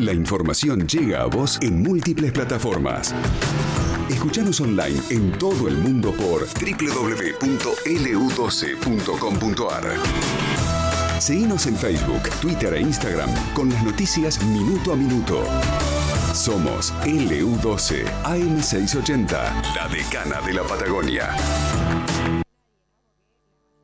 La información llega a vos en múltiples plataformas. Escuchanos online en todo el mundo por www.lu12.com.ar. Seguinos en Facebook, Twitter e Instagram con las noticias minuto a minuto. Somos LU12 AM680, la decana de la Patagonia.